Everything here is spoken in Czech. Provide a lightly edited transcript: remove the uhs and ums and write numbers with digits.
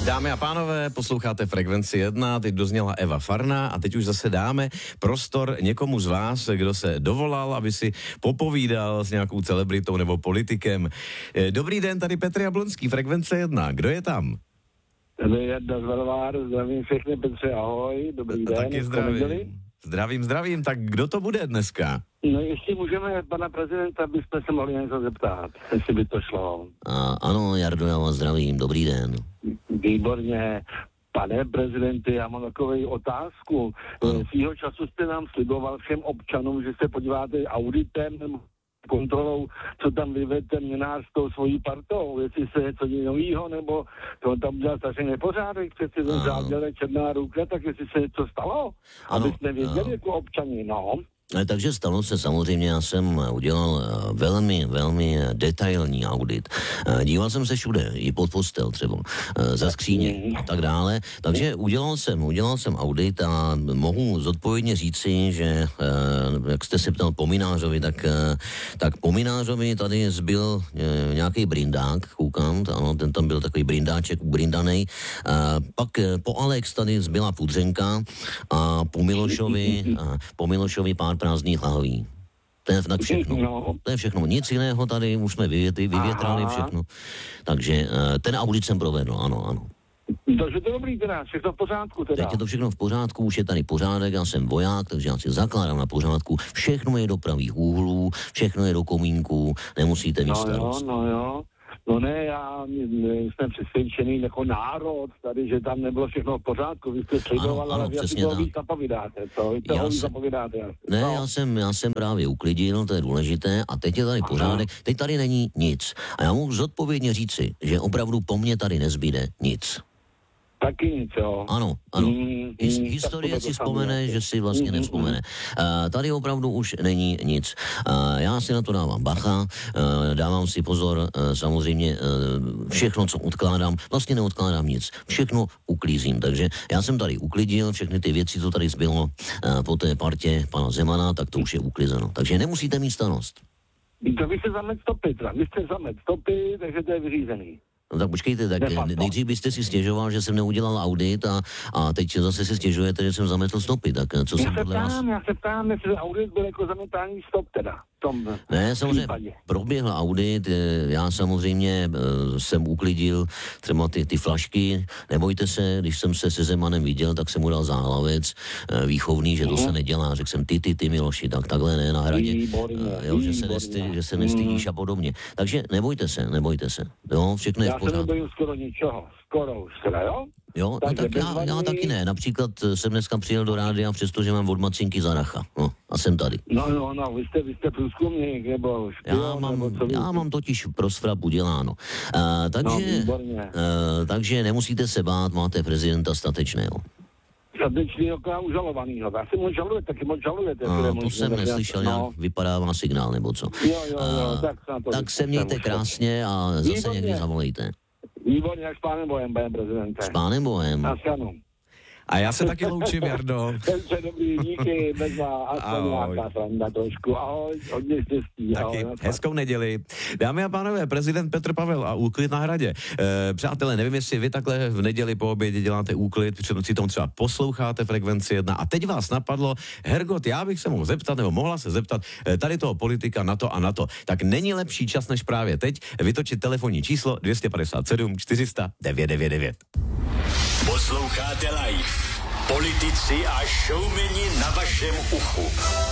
Dámy a pánové, posloucháte Frekvenci 1, teď dozněla Eva Farná a teď už zase dáme prostor někomu z vás, kdo se dovolal, aby si popovídal s nějakou celebritou nebo politikem. Dobrý den, tady Petr Jablonský, Frekvence 1, kdo je tam? Tady je Dazvarvár, zdravím všechny, Petře, ahoj, dobrý den. Taky zdravím, tak kdo to bude dneska? No jestli můžeme pana prezidenta, bychom se mohli něco zeptat, jestli by to šlo. Ano, Jardo, já vás zdravím, dobrý den. Výborně. Pane prezidente, já mám takovou otázku. Svýho času jste nám sliboval všem občanům, že se podíváte auditem nebo kontrolou, co tam vyvedl ten Mlynář s tou svojí partou, jestli se něco novýho, nebo to tam udělal strašně nepořádek, přeci ten záděle Černá Růka, tak jestli se něco stalo, abyste věděli jako občani, no. Takže stalo se samozřejmě, já jsem udělal velmi detailní audit. Díval jsem se všude, i pod postel třeba, za skříně a tak dále. Takže udělal jsem audit a mohu zodpovědně říci, že jak jste se ptal po Mynářovi, tak po Mynářovi tady zbyl nějaký brindák, koukám, ano, ten tam byl takový brindáček ubrindanej. Pak po Alex tady zbyla pudřenka a po Milošovi pár prázdných lahví. To je tak všechno. To je všechno. Nic jiného tady, už jsme vyvětrali všechno. Takže ten audit jsem provedl, ano. Takže to je dobrý teda, všechno v pořádku teda. Teď je to všechno v pořádku, už je tady pořádek, já jsem voják, takže já si zakládám na pořádku. Všechno je do pravých úhlů, všechno je do komínku, nemusíte mít starost. No ne, já jsem přesvědčený jako národ tady, že tam nebylo všechno v pořádku, vy jste sliboval, ale vy asi toho víc zapovídáte, co? Vy toho víc zapovídáte. Ne, já jsem právě uklidil, to je důležité a teď je tady pořádek, teď tady není nic. A já mohu zodpovědně říci, že opravdu po mně tady nezbyde nic. Taky nic, jo. Ano. Historie si vzpomene, že si vlastně nevzpomene. Tady opravdu už není nic. Já si na to dávám bacha, dávám si pozor, samozřejmě všechno, co odkládám, vlastně neodkládám nic. Všechno uklízím, takže já jsem tady uklidil všechny ty věci, co tady zbylo po té partě pana Zemana, tak to už je uklizeno. Takže nemusíte mít starost. To vy jste zamet stopy, takže to je vyřízený. No tak počkejte, tak nejdřív byste si stěžoval, že jsem neudělal audit a teď zase si stěžujete, že jsem zametl stopy, tak co jsem podle vás... Já se ptám, jestli audit byl jako zametání stop teda. Ne, samozřejmě proběhl audit, já samozřejmě jsem uklidil třeba ty flašky, nebojte se, když jsem se Zemanem viděl, tak jsem mu dal záhlavec výchovný, že to se nedělá, řekl jsem ty Miloši, takhle ne na hradě, že se nestydíš a podobně. Takže nebojte se, jo, všechno je v pořádku. Já se nebojím skoro ničeho, skoro už teda, jo? Jo, no tak já taky ne. Například jsem dneska přijel do rádia, přestože mám od macinky Zaracha. No, a jsem tady. No, vy jste průzkumník, nebo špion, já mám totiž pro Sfrap uděláno. Takže nemusíte se bát, máte prezidenta statečného. Statečného užalovanýho. Já si moc žalujete. To jsem neslyšel, jak vypadává signál, nebo co. Jo, tak se mějte krásně a zase někdy zavolejte. Výborně, jak s pánem Bohem, pane prezidente. S pánem Bohem. A já se taky loučím, Jardo. Dobrý, díky, bezva, aspoň nějaká sranda trošku. Ahoj, hodně štěstí. Taky hezkou neděli. Dámy a pánové, prezident Petr Pavel a úklid na hradě. Přátelé, nevím, jestli vy takhle v neděli po obědě děláte úklid, při tom třeba posloucháte Frekvenci 1 a teď vás napadlo, Hergot, já bych se mohl zeptat, nebo mohla se zeptat tady toho politika na to a na to. Tak není lepší čas než právě teď vytočit telefonní číslo 257 400 999. Posloucháte live. Politici a showmeni na vašem uchu.